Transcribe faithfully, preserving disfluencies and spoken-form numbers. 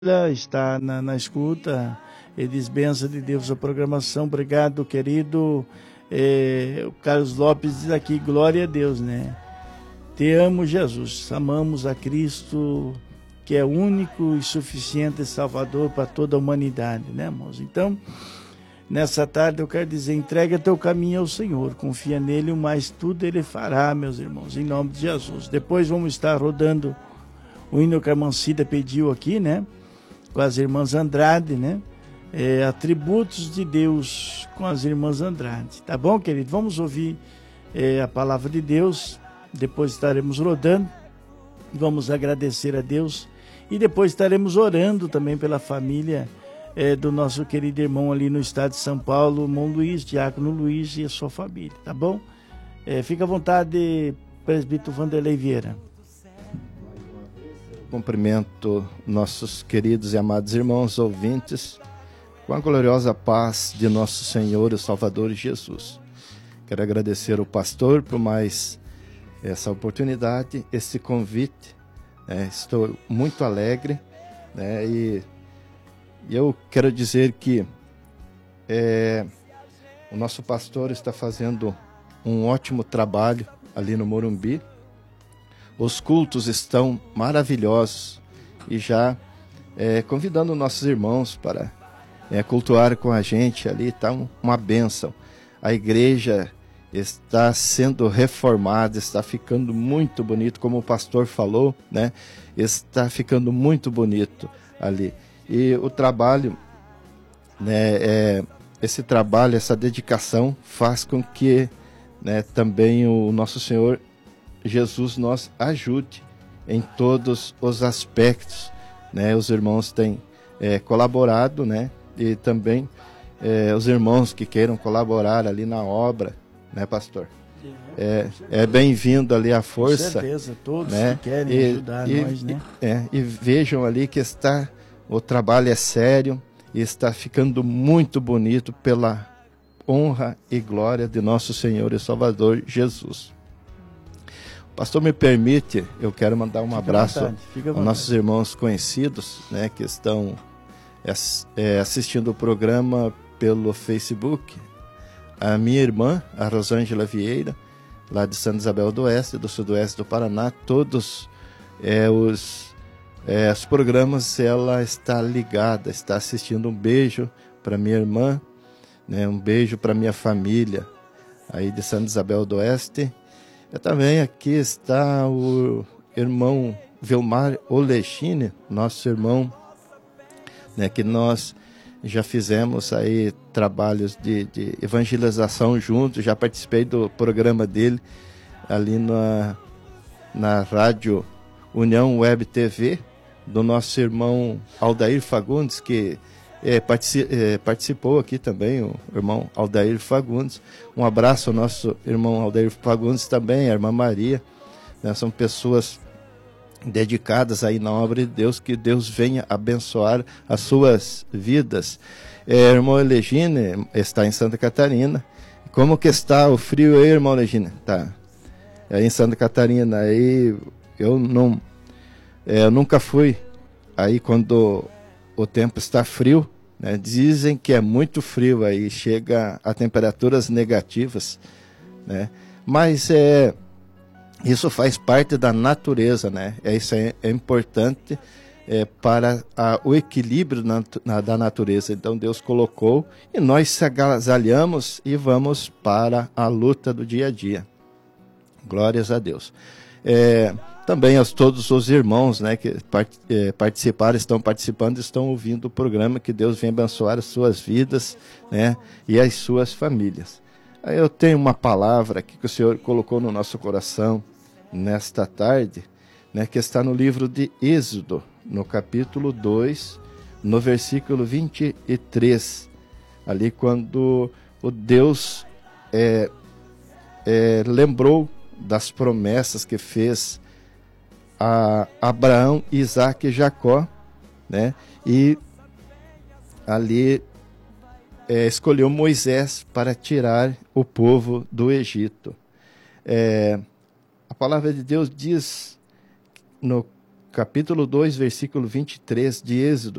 está na, na escuta. Ele diz: benção de Deus a programação. Obrigado, querido. É, o Carlos Lopes diz aqui: glória a Deus, né? Te amo, Jesus. Amamos a Cristo, que é único e suficiente Salvador para toda a humanidade, né, irmãos? Então, nessa tarde eu quero dizer: entrega teu caminho ao Senhor, confia nele, mas tudo ele fará, meus irmãos, em nome de Jesus. Depois vamos estar rodando o hino que a Mancida pediu aqui, né? Com as irmãs Andrade, né? É, atributos de Deus com as irmãs Andrade. Tá bom, querido? Vamos ouvir é, a palavra de Deus. Depois estaremos rodando. Vamos agradecer a Deus. E depois estaremos orando também pela família é, do nosso querido irmão ali no estado de São Paulo, irmão Luiz, diácono Luiz e a sua família. Tá bom? É, fica à vontade, presbítero Vanderlei Vieira. Cumprimento nossos queridos e amados irmãos ouvintes com a gloriosa paz de nosso Senhor e Salvador Jesus. Quero agradecer ao pastor por mais essa oportunidade, esse convite. É, estou muito alegre, né, e, e eu quero dizer que é, o nosso pastor está fazendo um ótimo trabalho ali no Morumbi. Os cultos estão maravilhosos e já é, convidando nossos irmãos para é, cultuar com a gente ali. Está uma bênção. A igreja está sendo reformada, está ficando muito bonito, como o pastor falou, né? Está ficando muito bonito ali. E o trabalho, né, é, esse trabalho, essa dedicação faz com que, né, também o nosso Senhor Jesus nos ajude em todos os aspectos, né? Os irmãos têm é, colaborado, né? E também é, os irmãos que queiram colaborar ali na obra, né, pastor? É, é bem-vindo ali a força. Com certeza, todos, né? Que querem e, ajudar e, nós, né? E, é, e vejam ali que está, o trabalho é sério e está ficando muito bonito pela honra e glória de nosso Senhor e Salvador Jesus. Pastor, me permite, eu quero mandar um fica abraço aos nossos irmãos conhecidos, né, que estão é, assistindo o programa pelo Facebook. A minha irmã, a Rosângela Vieira, lá de Santa Isabel do Oeste, do Sudoeste do Paraná, todos é, os, é, os programas ela está ligada, está assistindo. Um beijo para minha irmã, né, um beijo para minha família aí de Santa Isabel do Oeste. Eu também aqui está o irmão Vilmar Olechine, nosso irmão, né, que nós já fizemos aí trabalhos de, de evangelização juntos. Já participei do programa dele ali na, na rádio União Web T V, do nosso irmão Aldair Fagundes, que É, partici- é, participou aqui também, o irmão Aldair Fagundes. Um abraço ao nosso irmão Aldair Fagundes também, a irmã Maria, né? São pessoas dedicadas aí na obra de Deus, que Deus venha abençoar as suas vidas. É, irmão Elegine está em Santa Catarina. Como que está o frio aí, irmão Elegine? Tá aí em Santa Catarina. Aí eu não, é, eu nunca fui aí quando o tempo está frio, né? Dizem que é muito frio aí, chega a temperaturas negativas, né? Mas é, isso faz parte da natureza, né? É, isso é, é importante é, para a, o equilíbrio na, na, da natureza. Então Deus colocou e nós se agasalhamos e vamos para a luta do dia a dia. Glórias a Deus. É, também a todos os irmãos, né, que part, eh, participaram, estão participando, estão ouvindo o programa. Que Deus venha abençoar as suas vidas, né, e as suas famílias. Aí eu tenho uma palavra aqui que o Senhor colocou no nosso coração nesta tarde, né, que está no livro de Êxodo, no capítulo dois, no versículo vinte e três. Ali quando o Deus é, é, lembrou das promessas que fez a Abraão, Isaac e Jacó, né? E ali é, escolheu Moisés para tirar o povo do Egito. É, a palavra de Deus diz no capítulo dois, versículo vinte e três de Êxodo.